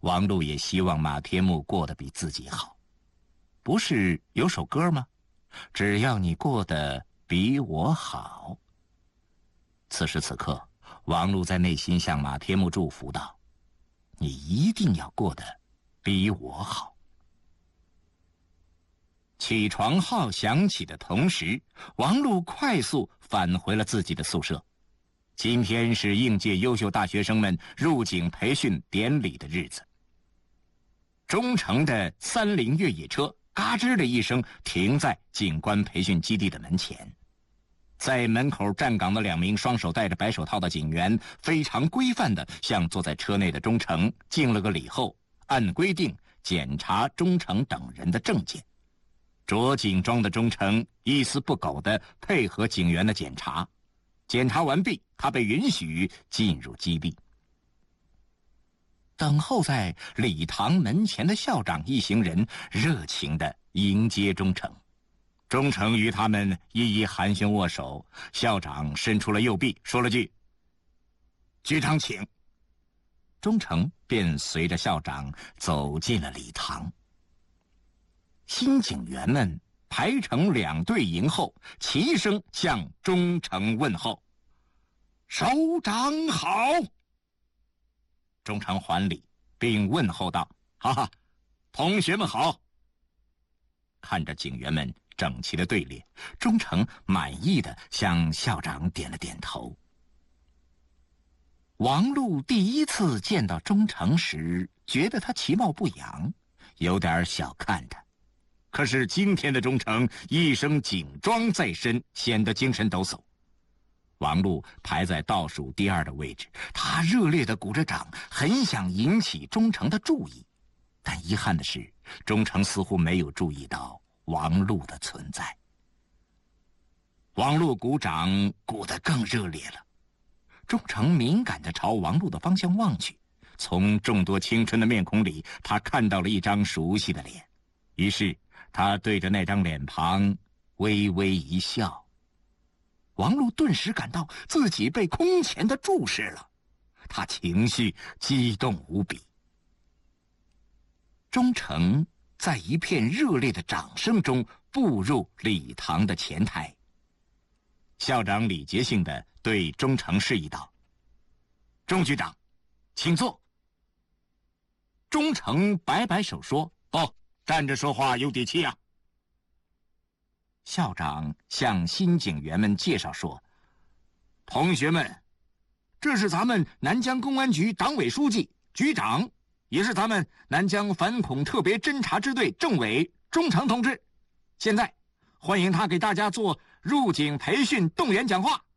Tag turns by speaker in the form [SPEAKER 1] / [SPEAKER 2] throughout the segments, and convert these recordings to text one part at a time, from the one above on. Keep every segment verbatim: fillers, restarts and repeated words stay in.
[SPEAKER 1] 王璐也希望马天木过得比自己好。不是有首歌吗？只要你过得比我好。此时此刻，王璐在内心向马天木祝福道：你一定要过得比我好。起床号响起的同时，王璐快速返回了自己的宿舍。今天是应届优秀大学生们入警培训典礼的日子。中城的三菱越野车嘎吱的一声停在警官培训基地的门前，在门口站岗的两名双手戴着白手套的警员非常规范地向坐在车内的中城敬了个礼后，按规定检查中城等人的证件。着警装的中城一丝不苟地配合警员的检查，检查完毕，他被允许进入基地。等候在礼堂门前的校长一行人热情地迎接中城。中城与他们一一寒暄握手，校长伸出了右臂，说了句：局长请。中城便随着校长走进了礼堂。新警员们排成两队迎候，齐声向中城问候：首长好。中城还礼，并问候道：哈哈，同学们好。看着警员们整齐的队列，中城满意地向校长点了点头。王璐第一次见到中城时，觉得他其貌不扬，有点小看他。可是今天的中城一身警装在身，显得精神抖擞。王璐排在倒数第二的位置，他热烈地鼓着掌，很想引起中城的注意。但遗憾的是，中城似乎没有注意到王璐的存在。王璐鼓掌鼓得更热烈了。中城敏感地朝王璐的方向望去，从众多青春的面孔里，他看到了一张熟悉的脸。于是他对着那张脸庞微微一笑。王璐顿时感到自己被空前的注视了，他情绪激动无比。中城在一片热烈的掌声中步入礼堂的前台。校长礼节性地对中城示意道：钟局长，请坐。中城摆摆手说：哦，站着说话有底气啊。校长向新警员们介绍说：同学们，这是咱们南江公安局党委书记、局长，也是咱们南江反恐特别侦察支队政委钟诚同志。现在欢迎他给大家做入警培训动员讲话。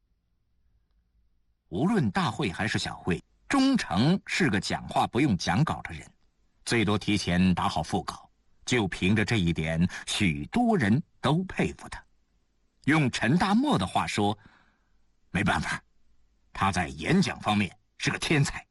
[SPEAKER 1] 无论大会还是小会，钟诚是个讲话不用讲稿的人，最多提前打好副稿。就凭着这一点，许多人都佩服他。用陈大墨的话说，没办法，他在演讲方面是个天才。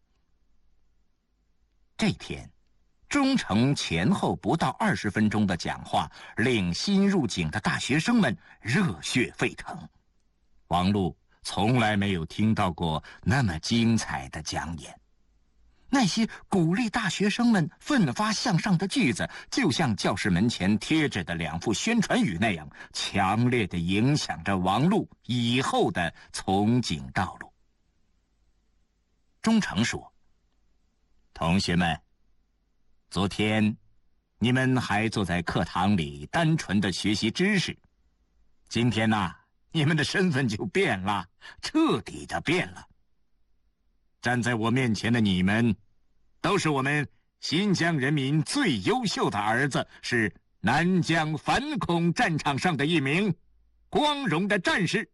[SPEAKER 1] 这天，钟诚前后不到二十分钟的讲话，令新入警的大学生们热血沸腾。王璐从来没有听到过那么精彩的讲演。那些鼓励大学生们奋发向上的句子，就像教室门前贴着的两副宣传语那样，强烈地影响着王璐以后的从警道路。钟诚说：同学们，昨天你们还坐在课堂里单纯地学习知识，今天呢、啊，你们的身份就变了，彻底的变了。站在我面前的你们，都是我们新疆人民最优秀的儿子，是南疆反恐战场上的一名光荣的战士。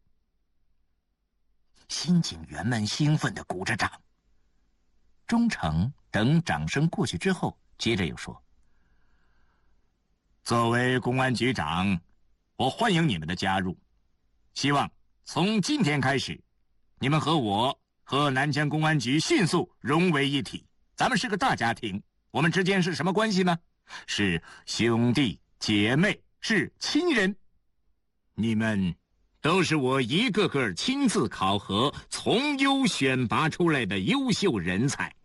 [SPEAKER 1] 新警员们兴奋地鼓着掌。钟诚等掌声过去之后，接着又说：作为公安局长，我欢迎你们的加入，希望从今天开始，你们和我和南疆公安局迅速融为一体。咱们是个大家庭，我们之间是什么关系呢？是兄弟姐妹，是亲人。你们都是我一个个亲自考核从优选拔出来的优秀人才。